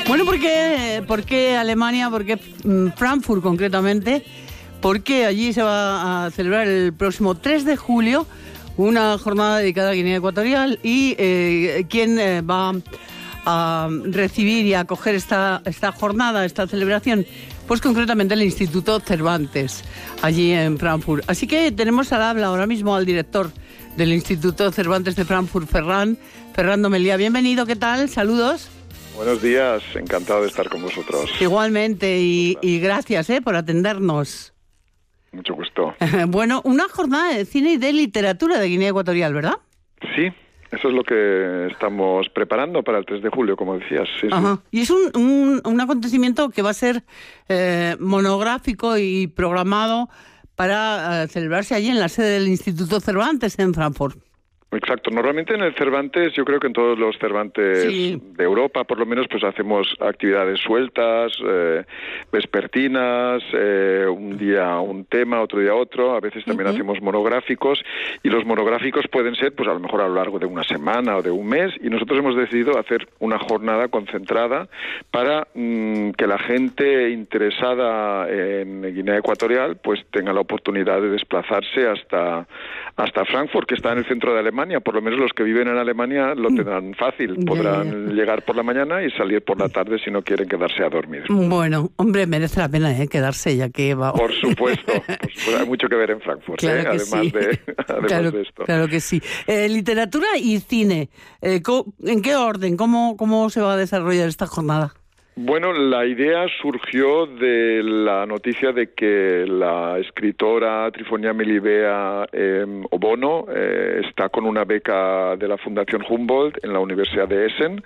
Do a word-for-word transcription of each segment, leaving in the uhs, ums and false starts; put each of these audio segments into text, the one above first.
Bueno, ¿por qué, por qué Alemania? ¿Por qué Frankfurt concretamente? Porque allí se va a celebrar el próximo tres de julio una jornada dedicada a Guinea Ecuatorial y eh, ¿quién eh, va a recibir y a acoger esta, esta jornada, esta celebración? Pues concretamente el Instituto Cervantes, allí en Frankfurt. Así que tenemos al habla ahora mismo al director del Instituto Cervantes de Frankfurt, Ferran, Ferran Melía. Bienvenido, ¿qué tal? Saludos. Buenos días, encantado de estar con vosotros. Igualmente, y, y gracias eh, por atendernos. Mucho gusto. Bueno, una jornada de cine y de literatura de Guinea Ecuatorial, ¿verdad? Sí, eso es lo que estamos preparando para el tres de julio, como decías. Sí, Ajá. sí. Y es un, un, un acontecimiento que va a ser eh, monográfico y programado para eh, celebrarse allí en la sede del Instituto Cervantes en Frankfurt. Exacto. Normalmente en el Cervantes, yo creo que en todos los Cervantes sí. de Europa, por lo menos, pues hacemos actividades sueltas, eh, vespertinas, eh, un día un tema, otro día otro. A veces también uh-huh. hacemos monográficos, y los monográficos pueden ser, pues a lo mejor a lo largo de una semana o de un mes, y nosotros hemos decidido hacer una jornada concentrada para mmm, que la gente interesada en Guinea Ecuatorial pues tenga la oportunidad de desplazarse hasta, hasta Frankfurt, que está en el centro de Alemania. Por lo menos los que viven en Alemania lo tendrán fácil, podrán yeah, yeah. llegar por la mañana y salir por la tarde si no quieren quedarse a dormir. Bueno, hombre, merece la pena ¿eh? quedarse ya que va. Por supuesto, por supuesto, hay mucho que ver en Frankfurt, claro ¿eh? además, sí. de, además claro, de esto. Claro que sí. Eh, literatura y cine, eh, ¿en qué orden? ¿Cómo, cómo se va a desarrollar esta jornada? Bueno, la idea surgió de la noticia de que la escritora Trifonia Melibea eh, Obono eh, está con una beca de la Fundación Humboldt en la Universidad de Essen.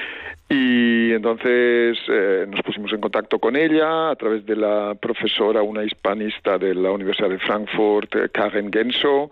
Y entonces eh, nos pusimos en contacto con ella a través de la profesora, una hispanista de la Universidad de Frankfurt, eh, Karen Genso,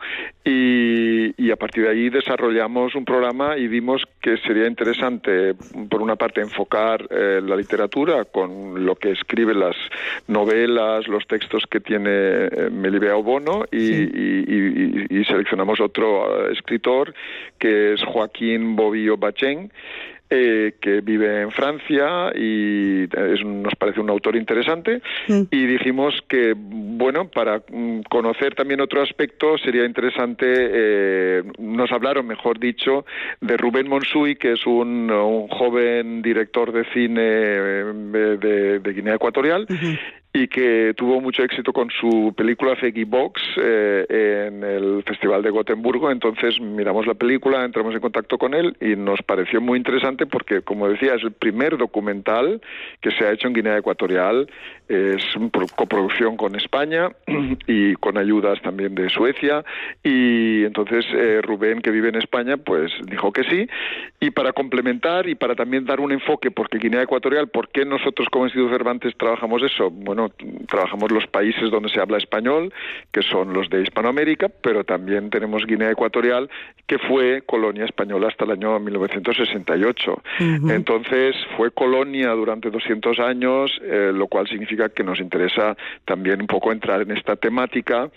y, y a partir de ahí desarrollamos un programa y vimos que sería interesante, por una parte, enfocar eh, la literatura con lo que escribe las novelas, los textos que tiene eh, Melibea Obono, y, sí. y, y, y seleccionamos otro uh, escritor, que es Joaquín Bobillo Bachén, Eh, que vive en Francia y es, nos parece un autor interesante mm. y dijimos que, bueno, para mm, conocer también otro aspecto sería interesante, eh, nos hablaron, mejor dicho, de Rubén Monsuy, que es un, un joven director de cine de, de, de Guinea Ecuatorial, uh-huh. y que tuvo mucho éxito con su película Feggy Box eh, en el Festival de Gotemburgo. Entonces miramos la película, entramos en contacto con él y nos pareció muy interesante porque, como decía, es el primer documental que se ha hecho en Guinea Ecuatorial. Es una coproducción con España y con ayudas también de Suecia. Y entonces eh, Rubén, que vive en España, pues dijo que sí. Y para complementar y para también dar un enfoque, porque Guinea Ecuatorial, ¿por qué nosotros como Instituto Cervantes trabajamos eso? Bueno, trabajamos los países donde se habla español, que son los de Hispanoamérica, pero también tenemos Guinea Ecuatorial, que fue colonia española hasta el año mil novecientos sesenta y ocho. Uh-huh. Entonces, fue colonia durante doscientos años, eh, lo cual significa que nos interesa también un poco entrar en esta temática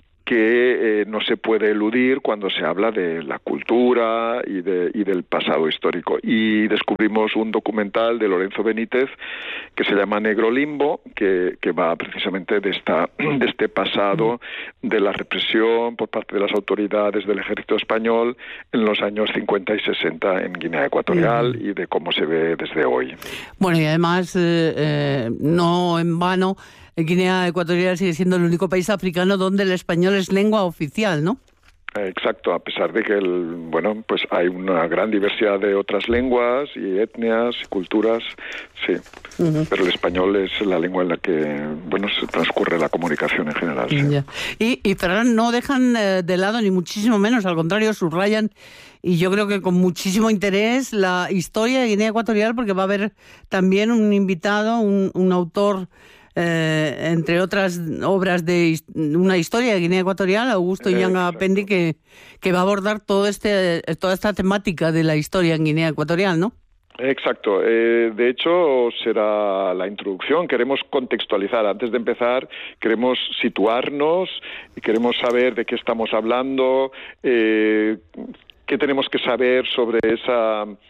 que eh, no se puede eludir cuando se habla de la cultura y, de, y del pasado histórico. Y descubrimos un documental de Lorenzo Benítez que se llama Negro Limbo, que, que va precisamente de, esta, de este pasado de la represión por parte de las autoridades del ejército español en los años cincuenta y sesenta en Guinea Ecuatorial uh-huh. y de cómo se ve desde hoy. Bueno, y además, eh, eh, no en vano, Guinea Ecuatorial sigue siendo el único país africano donde el español es lengua oficial, ¿no? Exacto, a pesar de que el, bueno, pues hay una gran diversidad de otras lenguas y etnias y culturas, sí, uh-huh. pero el español es la lengua en la que, bueno, se transcurre la comunicación en general. Sí. Yeah. Y, y Ferran, no dejan eh, de lado ni muchísimo menos, al contrario, subrayan, y yo creo que con muchísimo interés, la historia de Guinea Ecuatorial, porque va a haber también un invitado, un, un autor, Eh, entre otras obras de una historia de Guinea Ecuatorial, Augusto Yanga Pendi, que, que va a abordar todo este, toda esta temática de la historia en Guinea Ecuatorial, ¿no? Exacto. Eh, de hecho, será la introducción. Queremos contextualizar. Antes de empezar, queremos situarnos y queremos saber de qué estamos hablando, eh, qué tenemos que saber sobre esa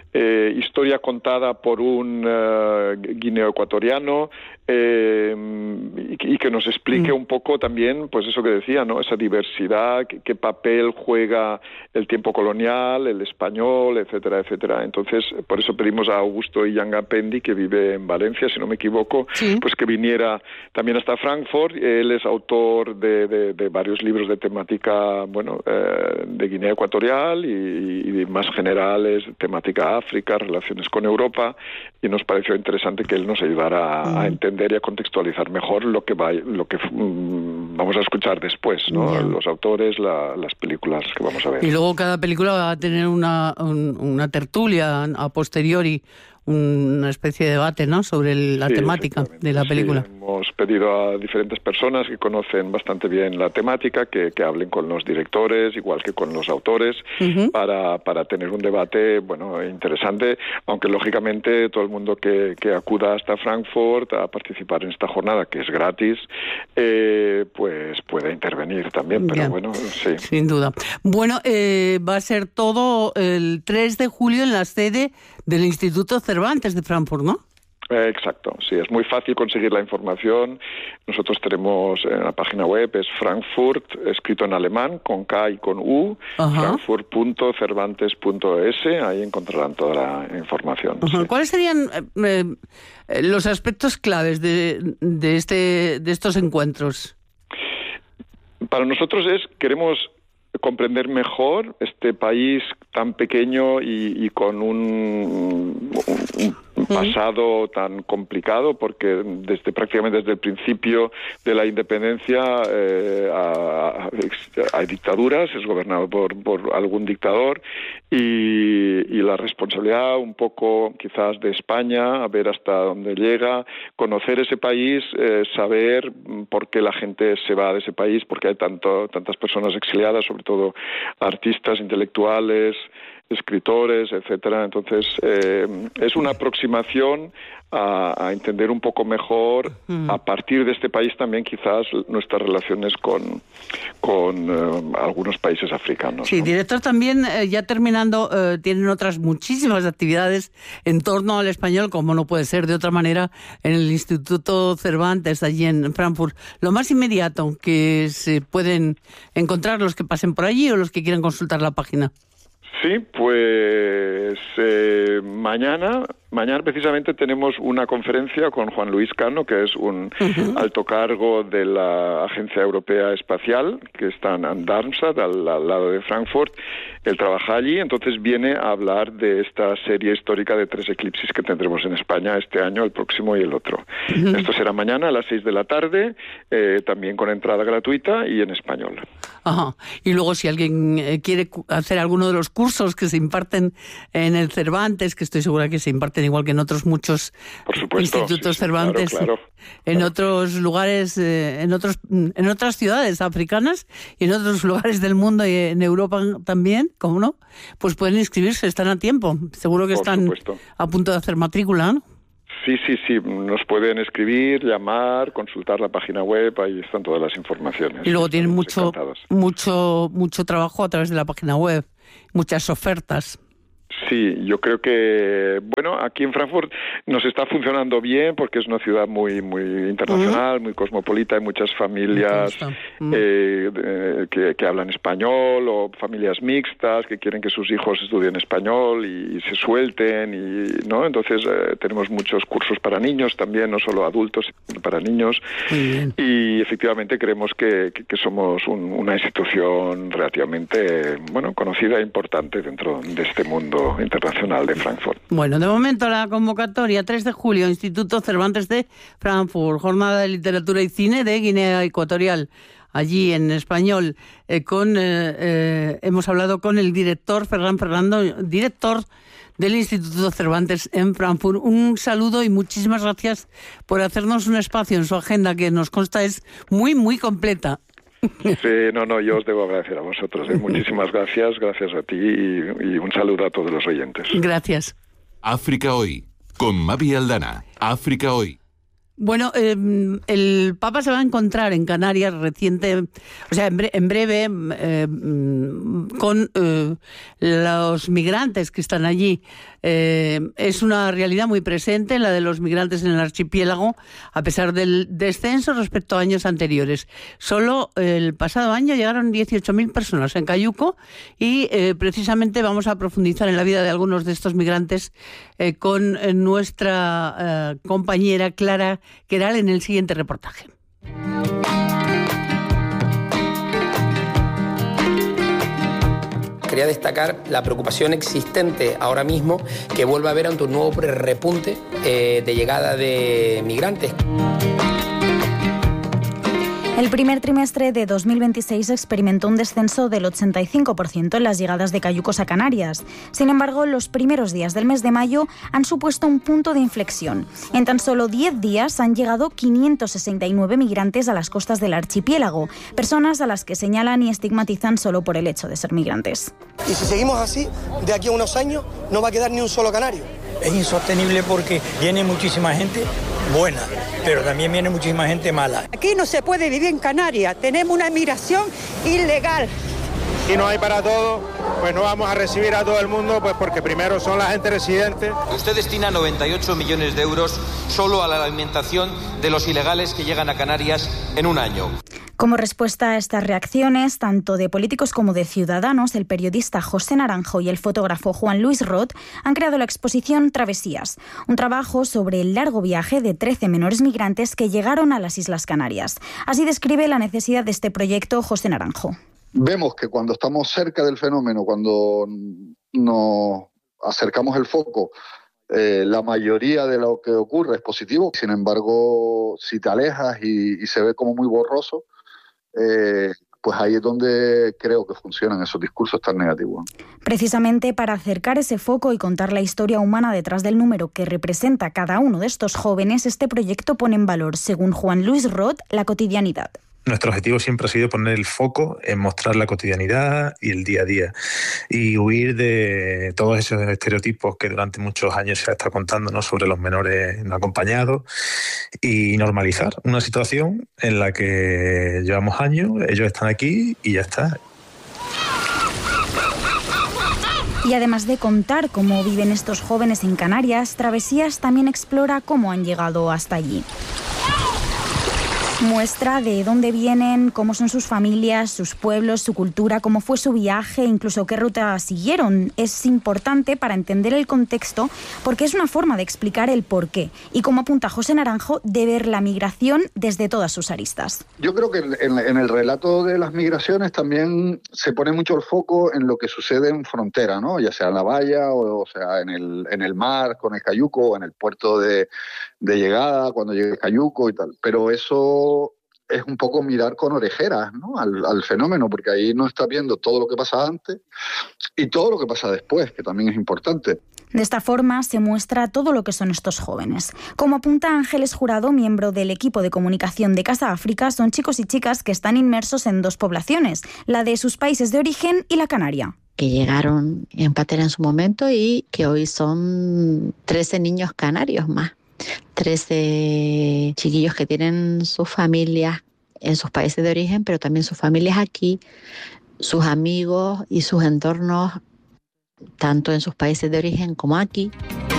eh, historia contada por un uh, guineo ecuatoriano, eh, y, y que nos explique mm. un poco también, pues eso que decía, ¿no? Esa diversidad, qué, qué papel juega el tiempo colonial, el español, etcétera, etcétera. Entonces, por eso pedimos a Augusto Iyangapendi, que vive en Valencia, si no me equivoco, sí. pues que viniera también hasta Frankfurt. Él es autor de, de, de varios libros de temática, bueno, eh, de Guinea Ecuatorial y, y más generales, temática África, relaciones con Europa, y nos pareció interesante que él nos ayudara a, mm. a entender y a contextualizar mejor lo que va, lo que um, vamos a escuchar después, ¿no? Yeah. Los autores, la, las películas que vamos a ver. Y luego cada película va a tener una, un, una tertulia a posteriori, una especie de debate, ¿no?, sobre el, la sí, temática de la película. Sí, hemos pedido a diferentes personas que conocen bastante bien la temática que, que hablen con los directores, igual que con los autores, uh-huh. para, para tener un debate, bueno, interesante, aunque lógicamente todo el mundo que, que acuda hasta Frankfurt a participar en esta jornada, que es gratis, eh, pues puede intervenir también, pero yeah. bueno, sí. Sin duda. Bueno, eh, va a ser todo el tres de julio en la sede del Instituto Cervantes de Frankfurt, ¿no? Eh, exacto, sí, es muy fácil conseguir la información. Nosotros tenemos en la página web, es Frankfurt, escrito en alemán, con K y con U, frankfurt punto cervantes punto es, ahí encontrarán toda la información. Sí. ¿Cuáles serían eh, los aspectos claves de, de, este, de estos encuentros? Para nosotros es, queremos comprender mejor este país tan pequeño y, y con un, un, un pasado tan complicado, porque desde prácticamente desde el principio de la independencia eh, hay dictaduras, es gobernado por, por algún dictador, y, y la responsabilidad un poco quizás de España, a ver hasta dónde llega, conocer ese país, eh, saber por qué la gente se va de ese país, porque hay tanto, tantas personas exiliadas, sobre todo artistas, intelectuales, escritores, etcétera. Entonces, eh, es una aproximación a, a entender un poco mejor, mm. a partir de este país también quizás nuestras relaciones con, con uh, algunos países africanos. Sí, ¿no? director, también, eh, ya terminando, eh, tienen otras muchísimas actividades en torno al español, como no puede ser de otra manera, en el Instituto Cervantes, allí en Frankfurt. Lo más inmediato que se pueden encontrar los que pasen por allí o los que quieran consultar la página. Sí, pues eh, mañana, mañana precisamente tenemos una conferencia con Juan Luis Cano, que es un uh-huh. alto cargo de la Agencia Europea Espacial, que está en Darmstadt, al, al lado de Frankfurt. Él trabaja allí, entonces viene a hablar de esta serie histórica de tres eclipses que tendremos en España este año, el próximo y el otro. Uh-huh. Esto será mañana a las seis de la tarde, eh, también con entrada gratuita y en español. Ajá. Y luego, si alguien eh, quiere hacer alguno de los cursos que se imparten en el Cervantes, que estoy segura que se imparten igual que en otros muchos Por supuesto, institutos sí, sí, Cervantes, claro, claro, en claro. otros lugares, eh, en otros, en otras ciudades africanas y en otros lugares del mundo y en Europa también, ¿cómo no? Pues pueden inscribirse, están a tiempo. Seguro que Por están supuesto. a punto de hacer matrícula, ¿no? Sí, sí, sí. Nos pueden escribir, llamar, consultar la página web, ahí están todas las informaciones. Y luego tienen mucho, mucho, mucho trabajo a través de la página web, muchas ofertas. Sí, yo creo que, bueno, aquí en Frankfurt nos está funcionando bien porque es una ciudad muy muy internacional, uh-huh. muy cosmopolita, hay muchas familias uh-huh. eh, eh, que, que hablan español o familias mixtas que quieren que sus hijos estudien español y, y se suelten, y no, entonces eh, tenemos muchos cursos para niños también, no solo adultos, sino para niños. Y efectivamente creemos que, que, que somos un, una institución relativamente, bueno, conocida e importante dentro de este mundo internacional de Frankfurt. Bueno, de momento la convocatoria, tres de julio, Instituto Cervantes de Frankfurt, Jornada de Literatura y Cine de Guinea Ecuatorial, allí en español, eh, con eh, eh, hemos hablado con el director, Ferran Fernando, director del Instituto Cervantes en Frankfurt. Un saludo y muchísimas gracias por hacernos un espacio en su agenda, que nos consta es muy, muy completa. Sí, no, no, yo os debo agradecer a vosotros. ¿eh? Muchísimas gracias, gracias a ti y, y un saludo a todos los oyentes. Gracias. África Hoy, con Mavi Aldana. África Hoy. Bueno, eh, el Papa se va a encontrar en Canarias reciente, o sea, en, bre- en breve, eh, con eh, los migrantes que están allí. Eh, es una realidad muy presente la de los migrantes en el archipiélago, a pesar del descenso respecto a años anteriores. Solo el pasado año llegaron dieciocho mil personas en Cayuco y eh, precisamente vamos a profundizar en la vida de algunos de estos migrantes eh, con eh, nuestra eh, compañera Clara Queral en el siguiente reportaje. Quería destacar la preocupación existente ahora mismo que vuelve a haber ante un nuevo repunte eh, de llegada de migrantes. El primer trimestre de dos mil veintiséis experimentó un descenso del ochenta y cinco por ciento en las llegadas de cayucos a Canarias. Sin embargo, los primeros días del mes de mayo han supuesto un punto de inflexión. En tan solo diez días han llegado quinientos sesenta y nueve migrantes a las costas del archipiélago, personas a las que señalan y estigmatizan solo por el hecho de ser migrantes. Y si seguimos así, de aquí a unos años no va a quedar ni un solo canario. Es insostenible porque viene muchísima gente buena, pero también viene muchísima gente mala. Aquí no se puede vivir en Canarias, tenemos una migración ilegal. Y no hay para todo, pues no vamos a recibir a todo el mundo, pues porque primero son la gente residente. Usted destina noventa y ocho millones de euros solo a la alimentación de los ilegales que llegan a Canarias en un año. Como respuesta a estas reacciones, tanto de políticos como de ciudadanos, el periodista José Naranjo y el fotógrafo Juan Luis Roth han creado la exposición Travesías, un trabajo sobre el largo viaje de trece menores migrantes que llegaron a las Islas Canarias. Así describe la necesidad de este proyecto José Naranjo. Vemos que cuando estamos cerca del fenómeno, cuando nos acercamos el foco, eh, la mayoría de lo que ocurre es positivo. Sin embargo, si te alejas y, y se ve como muy borroso, Eh, pues ahí es donde creo que funcionan esos discursos tan negativos. Precisamente para acercar ese foco y contar la historia humana detrás del número que representa cada uno de estos jóvenes, este proyecto pone en valor, según Juan Luis Roth, la cotidianidad. Nuestro objetivo siempre ha sido poner el foco en mostrar la cotidianidad y el día a día y huir de todos esos estereotipos que durante muchos años se ha estado contando, ¿no?, sobre los menores no acompañados, y normalizar una situación en la que llevamos años, ellos están aquí y ya está. Y además de contar cómo viven estos jóvenes en Canarias, Travesías también explora cómo han llegado hasta allí. Muestra de dónde vienen, cómo son sus familias, sus pueblos, su cultura, cómo fue su viaje, incluso qué ruta siguieron. Es importante para entender el contexto porque es una forma de explicar el porqué y, como apunta José Naranjo, de ver la migración desde todas sus aristas. Yo creo que en, en el relato de las migraciones también se pone mucho el foco en lo que sucede en frontera, ¿no? Ya sea en la valla o, o sea en el, en el mar con el cayuco o en el puerto de, de llegada cuando llegue el cayuco y tal. Pero eso es un poco mirar con orejeras, ¿no?, al, al fenómeno, porque ahí no está viendo todo lo que pasa antes y todo lo que pasa después, que también es importante. De esta forma se muestra todo lo que son estos jóvenes. Como apunta Ángeles Jurado, miembro del equipo de comunicación de Casa África, son chicos y chicas que están inmersos en dos poblaciones, la de sus países de origen y la canaria. Que llegaron en patera en su momento y que hoy son trece niños canarios más. trece chiquillos que tienen sus familias en sus países de origen, pero también sus familias aquí, sus amigos y sus entornos, tanto en sus países de origen como aquí.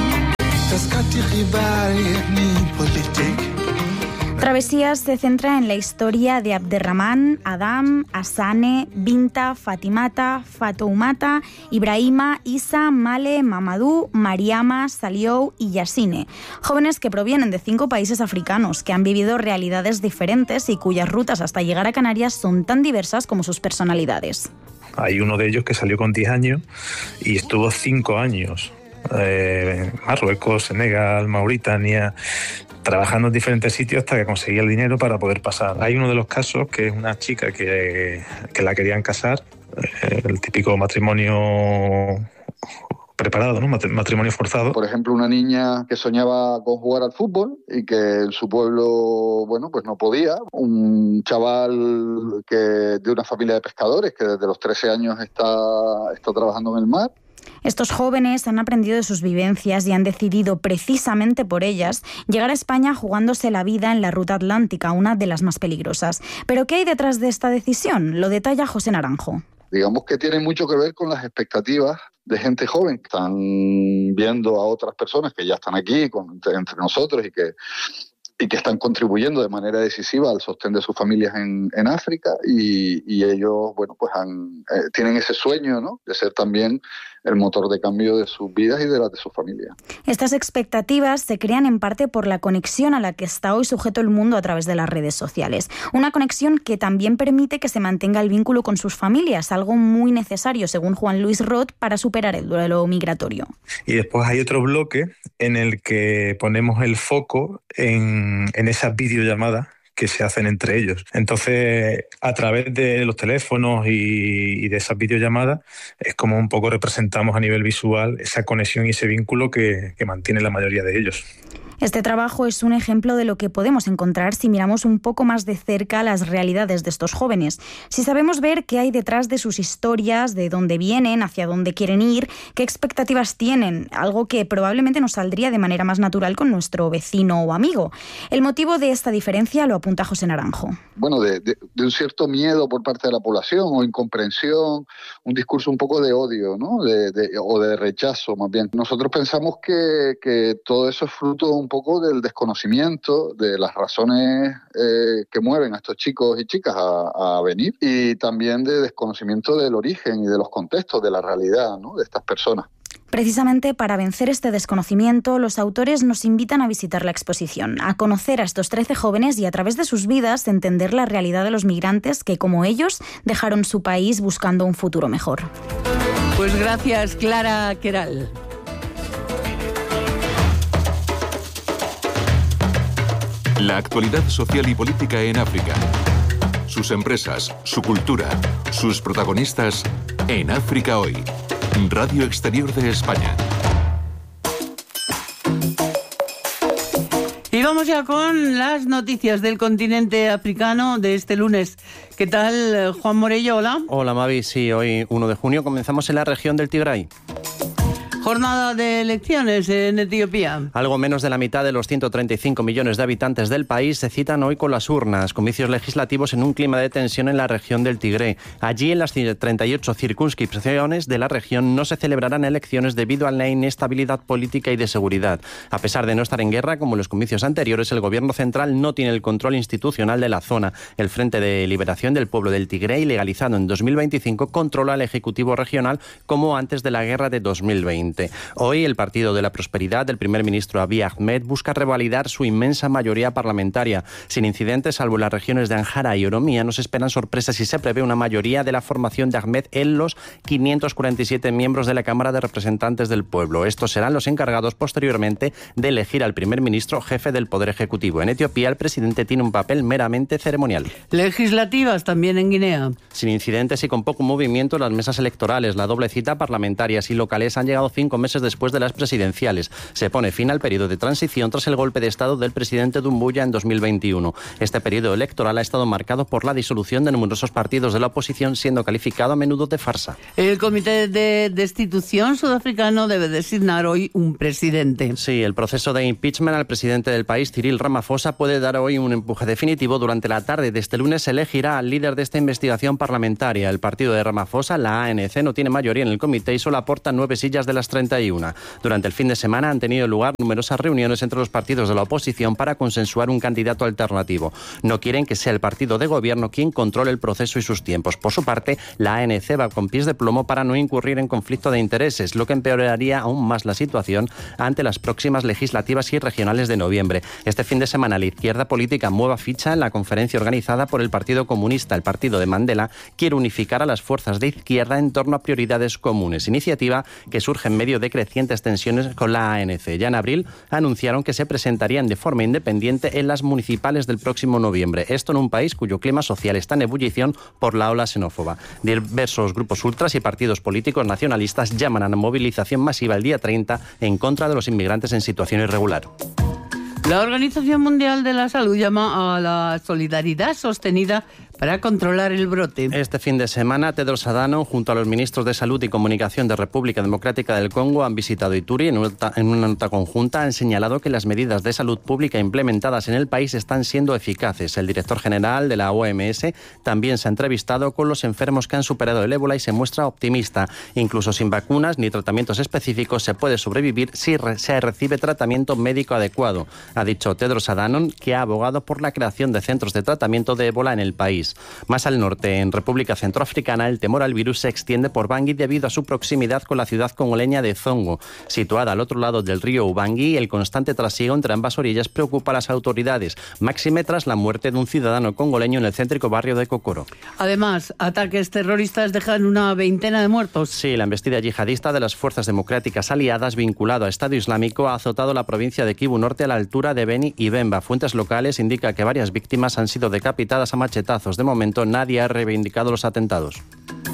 Travesías se centra en la historia de Abderramán, Adam, Asane, Binta, Fatimata, Fatoumata, Ibrahima, Isa, Male, Mamadou, Mariama, Saliou y Yassine. Jóvenes que provienen de cinco países africanos, que han vivido realidades diferentes y cuyas rutas hasta llegar a Canarias son tan diversas como sus personalidades. Hay uno de ellos que salió con diez años y estuvo cinco años. Eh, Marruecos, Senegal, Mauritania, trabajando en diferentes sitios hasta que conseguía el dinero para poder pasar. Hay uno de los casos que es una chica que, que la querían casar, eh, el típico matrimonio preparado, ¿no?, matrimonio forzado. Por ejemplo, una niña que soñaba con jugar al fútbol y que en su pueblo, bueno, pues no podía. Un chaval que de una familia de pescadores que desde los trece años está, está trabajando en el mar. Estos jóvenes han aprendido de sus vivencias y han decidido, precisamente por ellas, llegar a España jugándose la vida en la ruta atlántica, una de las más peligrosas. ¿Pero qué hay detrás de esta decisión? Lo detalla José Naranjo. Digamos que tiene mucho que ver con las expectativas de gente joven que están viendo a otras personas que ya están aquí con, entre nosotros y que y que están contribuyendo de manera decisiva al sostén de sus familias en, en África y, y ellos, bueno, pues han, eh, tienen ese sueño, ¿no?, de ser también el motor de cambio de sus vidas y de las de sus familias. Estas expectativas se crean en parte por la conexión a la que está hoy sujeto el mundo a través de las redes sociales. Una conexión que también permite que se mantenga el vínculo con sus familias, algo muy necesario, según Juan Luis Roth, para superar el duelo migratorio. Y después hay otro bloque en el que ponemos el foco en, en esas videollamadas que se hacen entre ellos. Entonces, a través de los teléfonos y, y de esas videollamadas, es como un poco representamos a nivel visual esa conexión y ese vínculo que, que mantiene la mayoría de ellos. Este trabajo es un ejemplo de lo que podemos encontrar si miramos un poco más de cerca las realidades de estos jóvenes. Si sabemos ver qué hay detrás de sus historias, de dónde vienen, hacia dónde quieren ir, qué expectativas tienen, algo que probablemente nos saldría de manera más natural con nuestro vecino o amigo. El motivo de esta diferencia lo apunta José Naranjo. Bueno, de, de, de un cierto miedo por parte de la población o incomprensión, un discurso un poco de odio, ¿no?, de, de, o de rechazo más bien. Nosotros pensamos que, que todo eso es fruto un poco del desconocimiento de las razones eh, que mueven a estos chicos y chicas a, a venir y también de desconocimiento del origen y de los contextos de la realidad, ¿no?, de estas personas. Precisamente para vencer este desconocimiento, los autores nos invitan a visitar la exposición, a conocer a estos trece jóvenes y a través de sus vidas entender la realidad de los migrantes que, como ellos, dejaron su país buscando un futuro mejor. Pues gracias, Clara Queral. La actualidad social y política en África. Sus empresas, su cultura, sus protagonistas en África Hoy. Radio Exterior de España. Y vamos ya con las noticias del continente africano de este lunes. ¿Qué tal, Juan Morello? Hola. Hola, Mavi. Sí, hoy, uno de junio, comenzamos en la región del Tigray. Jornada de elecciones en Etiopía. Algo menos de la mitad de los ciento treinta y cinco millones de habitantes del país se citan hoy con las urnas, comicios legislativos en un clima de tensión en la región del Tigre. Allí, en las treinta y ocho circunscripciones de la región, no se celebrarán elecciones debido a la inestabilidad política y de seguridad. A pesar de no estar en guerra, como en los comicios anteriores, el gobierno central no tiene el control institucional de la zona. El Frente de Liberación del Pueblo del Tigre, legalizado en dos mil veinticinco, controla el Ejecutivo regional como antes de la guerra de dos mil veinte. Hoy el Partido de la Prosperidad del primer ministro Abiy Ahmed busca revalidar su inmensa mayoría parlamentaria. Sin incidentes, salvo en las regiones de Amhara y Oromía, no se esperan sorpresas y se prevé una mayoría de la formación de Ahmed en los quinientos cuarenta y siete miembros de la Cámara de Representantes del Pueblo. Estos serán los encargados posteriormente de elegir al primer ministro jefe del Poder Ejecutivo. En Etiopía, el presidente tiene un papel meramente ceremonial. Legislativas también en Guinea. Sin incidentes y con poco movimiento, las mesas electorales, la doble cita parlamentarias y locales han llegado cinco meses después de las presidenciales. Se pone fin al periodo de transición tras el golpe de Estado del presidente Doumbouya en dos mil veintiuno. Este periodo electoral ha estado marcado por la disolución de numerosos partidos de la oposición, siendo calificado a menudo de farsa. El Comité de Destitución sudafricano debe designar hoy un presidente. Sí, el proceso de impeachment al presidente del país, Cyril Ramaphosa, puede dar hoy un empuje definitivo. Durante la tarde de este lunes se elegirá al líder de esta investigación parlamentaria. El partido de Ramaphosa, la A N C, no tiene mayoría en el comité y solo aporta nueve sillas de las treinta y una. Durante el fin de semana han tenido lugar numerosas reuniones entre los partidos de la oposición para consensuar un candidato alternativo. No quieren que sea el partido de gobierno quien controle el proceso y sus tiempos. Por su parte, la A N C va con pies de plomo para no incurrir en conflicto de intereses, lo que empeoraría aún más la situación ante las próximas legislativas y regionales de noviembre. Este fin de semana la izquierda política mueva ficha en la conferencia organizada por el Partido Comunista. El partido de Mandela quiere unificar a las fuerzas de izquierda en torno a prioridades comunes, iniciativa que surge en medio de crecientes tensiones con la A N C. Ya en abril anunciaron que se presentarían de forma independiente en las municipales del próximo noviembre. Esto en un país cuyo clima social está en ebullición por la ola xenófoba. Diversos grupos ultras y partidos políticos nacionalistas llaman a la movilización masiva el día treinta en contra de los inmigrantes en situación irregular. La Organización Mundial de la Salud llama a la solidaridad sostenida para controlar el brote. Este fin de semana, Tedros Adhanom, junto a los ministros de Salud y Comunicación de República Democrática del Congo, han visitado Ituri. En una, en una nota conjunta han señalado que las medidas de salud pública implementadas en el país están siendo eficaces. El director general de la O M S también se ha entrevistado con los enfermos que han superado el ébola y se muestra optimista. Incluso sin vacunas ni tratamientos específicos se puede sobrevivir si se recibe tratamiento médico adecuado. Ha dicho Tedros Adhanom, que ha abogado por la creación de centros de tratamiento de ébola en el país. Más al norte, en República Centroafricana, el temor al virus se extiende por Bangui debido a su proximidad con la ciudad congoleña de Zongo. Situada al otro lado del río Ubangi, el constante trasiego entre ambas orillas preocupa a las autoridades, máxime tras la muerte de un ciudadano congoleño en el céntrico barrio de Kokoro. Además, ataques terroristas dejan una veintena de muertos. Sí, la embestida yihadista de las fuerzas democráticas aliadas vinculado a Estado Islámico ha azotado la provincia de Kivu Norte a la altura de Beni y Bemba. Fuentes locales indican que varias víctimas han sido decapitadas a machetazos. De momento, nadie ha reivindicado los atentados.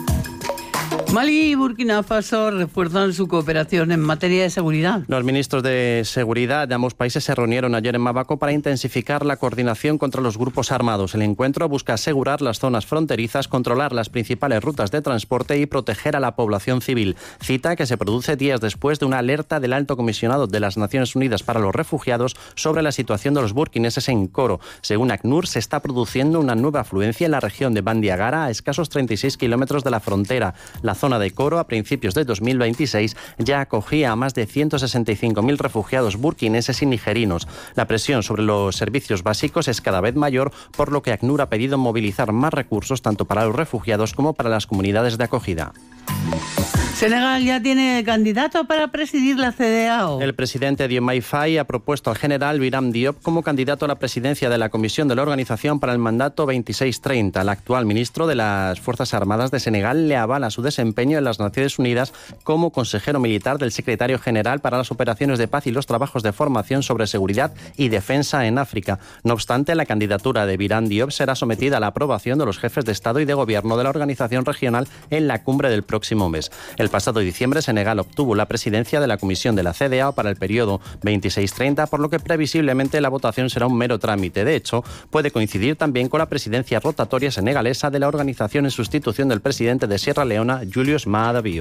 Mali y Burkina Faso refuerzan su cooperación en materia de seguridad. Los ministros de seguridad de ambos países se reunieron ayer en Bamako para intensificar la coordinación contra los grupos armados. El encuentro busca asegurar las zonas fronterizas, controlar las principales rutas de transporte y proteger a la población civil. Cita que se produce días después de una alerta del Alto Comisionado de las Naciones Unidas para los Refugiados sobre la situación de los burkineses en Coro. Según ACNUR, se está produciendo una nueva afluencia en la región de Bandiagara, a escasos treinta y seis kilómetros de la frontera. La zona de Coro, a principios de dos mil veintiséis, ya acogía a más de ciento sesenta y cinco mil refugiados burkineses y nigerinos. La presión sobre los servicios básicos es cada vez mayor, por lo que ACNUR ha pedido movilizar más recursos tanto para los refugiados como para las comunidades de acogida. Senegal ya tiene candidato para presidir la C D A O. El presidente Diomaye Faye ha propuesto al general Biram Diop como candidato a la presidencia de la Comisión de la Organización para el mandato veintiséis treinta. El actual ministro de las Fuerzas Armadas de Senegal le avala su desempeño en las Naciones Unidas como consejero militar del secretario general para las operaciones de paz y los trabajos de formación sobre seguridad y defensa en África. No obstante, la candidatura de Biram Diop será sometida a la aprobación de los jefes de Estado y de Gobierno de la organización regional en la cumbre del próximo mes. El pasado diciembre, Senegal obtuvo la presidencia de la Comisión de la C D A O para el periodo veintiséis treinta, por lo que previsiblemente la votación será un mero trámite. De hecho, puede coincidir también con la presidencia rotatoria senegalesa de la organización en sustitución del presidente de Sierra Leona, Julius Maada Bio.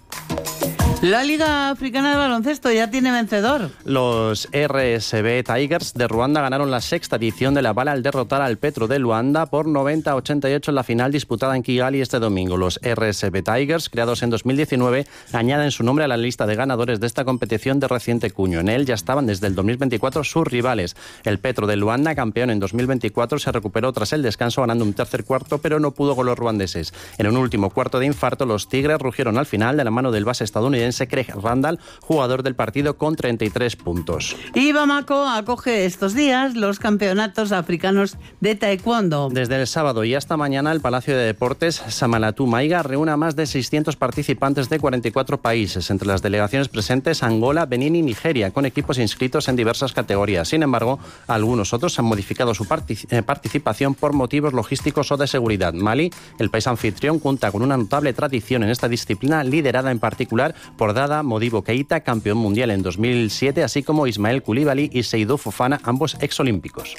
La Liga Africana de Baloncesto ya tiene vencedor. Los R S B Tigers de Ruanda ganaron la sexta edición de la bala al derrotar al Petro de Luanda por noventa a ochenta y ocho en la final disputada en Kigali este domingo. Los R S B Tigers, creados en dos mil diecinueve, añaden su nombre a la lista de ganadores de esta competición de reciente cuño. En él ya estaban desde el dos mil veinticuatro sus rivales. El Petro de Luanda, campeón en dos mil veinticuatro, se recuperó tras el descanso ganando un tercer cuarto, pero no pudo con los ruandeses. En un último cuarto de infarto, los Tigres rugieron al final de la mano del base estadounidense Craig Randall, jugador del partido, con treinta y tres puntos. Y Bamako acoge estos días los campeonatos africanos de taekwondo. Desde el sábado y hasta mañana, el Palacio de Deportes Samalatu Maiga reúne a más de seiscientos participantes de cuarenta y cuatro países. Entre las delegaciones presentes, Angola, Benín y Nigeria, con equipos inscritos en diversas categorías. Sin embargo, algunos otros han modificado su partic- eh, participación por motivos logísticos o de seguridad. Mali, el país anfitrión, cuenta con una notable tradición en esta disciplina, liderada en particular por Dada Modibo Keita, campeón mundial en dos mil siete, así como Ismael Coulibaly y Seydou Fofana, ambos exolímpicos.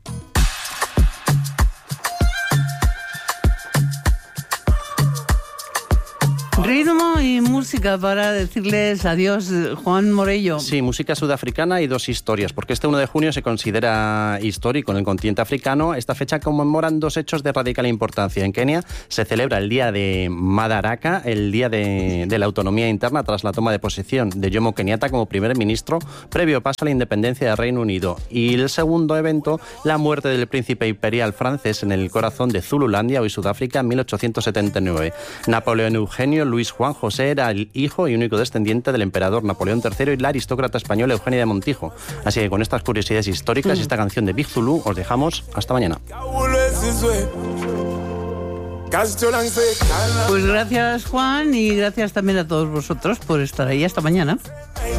Ritmo y música para decirles adiós, Juan Morello. Sí, música sudafricana y dos historias, porque este uno de junio se considera histórico en el continente africano. Esta fecha conmemoran dos hechos de radical importancia. En Kenia se celebra el Día de Madaraka, el Día de, de la Autonomía Interna, tras la toma de posesión de Jomo Kenyatta como primer ministro, previo paso a la independencia del Reino Unido. Y el segundo evento, la muerte del príncipe imperial francés en el corazón de Zululandia, hoy Sudáfrica, en mil ochocientos setenta y nueve. Napoleón Eugenio Luis Juan José era el hijo y único descendiente del emperador Napoleón tercero y la aristócrata española Eugenia de Montijo. Así que con estas curiosidades históricas y esta canción de Big Zulu os dejamos hasta mañana. Pues gracias, Juan, y gracias también a todos vosotros por estar ahí. Hasta mañana.